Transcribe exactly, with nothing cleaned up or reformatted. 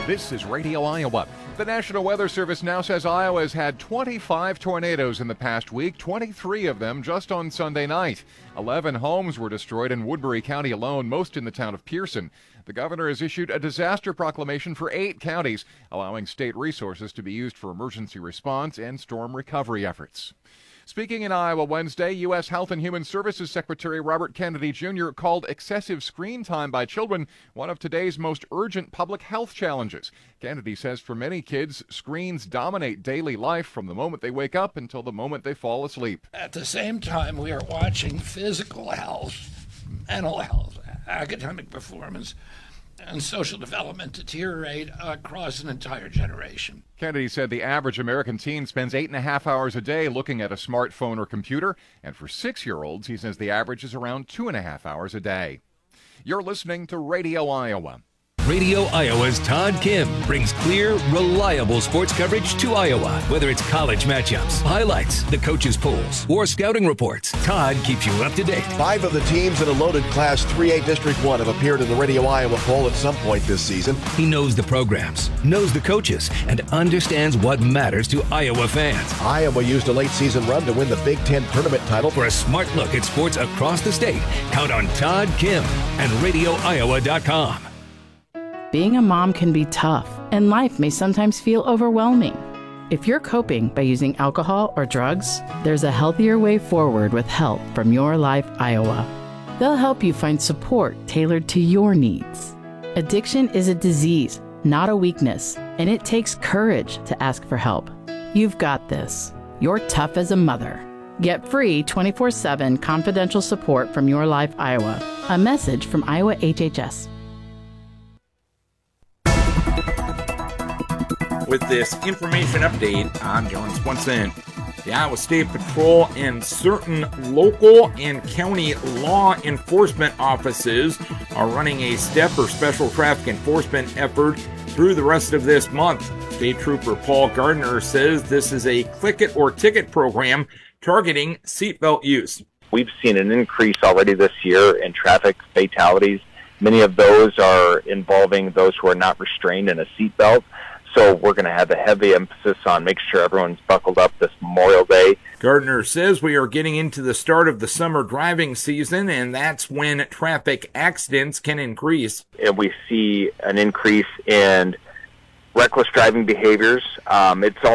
This is Radio Iowa. The National Weather Service now says Iowa has had twenty-five tornadoes in the past week, twenty-three of them just on Sunday night. eleven homes were destroyed in Woodbury County alone, most in the town of Pearson. The governor has issued a disaster proclamation for eight counties, allowing state resources to be used for emergency response and storm recovery efforts. Speaking in Iowa Wednesday, U S Health and Human Services Secretary Robert Kennedy Junior called excessive screen time by children one of today's most urgent public health challenges. Kennedy says for many kids, screens dominate daily life from the moment they wake up until the moment they fall asleep. At the same time, we are watching physical health, mental health, academic performance, and social development deteriorate across an entire generation. Kennedy said the average American teen spends eight and a half hours a day looking at a smartphone or computer, and for six-year-olds, he says the average is around two and a half hours a day. You're listening to Radio Iowa. Radio Iowa's Todd Kim brings clear, reliable sports coverage to Iowa. Whether it's college matchups, highlights, the coaches' polls, or scouting reports, Todd keeps you up to date. Five of the teams in a loaded Class three A District one have appeared in the Radio Iowa poll at some point this season. He knows the programs, knows the coaches, and understands what matters to Iowa fans. Iowa used a late season run to win the Big Ten tournament title. For a smart look at sports across the state, count on Todd Kim and radio iowa dot com. Being a mom can be tough, and life may sometimes feel overwhelming. If you're coping by using alcohol or drugs, there's a healthier way forward with help from Your Life Iowa. They'll help you find support tailored to your needs. Addiction is a disease, not a weakness, and it takes courage to ask for help. You've got this. You're tough as a mother. Get free twenty-four seven confidential support from Your Life Iowa. A message from Iowa H H S. With this information update, I'm John Swenson. The Iowa State Patrol and certain local and county law enforcement offices are running a STEP or Special Traffic Enforcement effort through the rest of this month. State Trooper Paul Gardner says this is a click it or ticket program targeting seatbelt use. We've seen an increase already this year in traffic fatalities. Many of those are involving those who are not restrained in a seatbelt. So we're going to have a heavy emphasis on making sure everyone's buckled up this Memorial Day. Gardner says we are getting into the start of the summer driving season, and that's when traffic accidents can increase. And we see an increase in reckless driving behaviors. Um, it's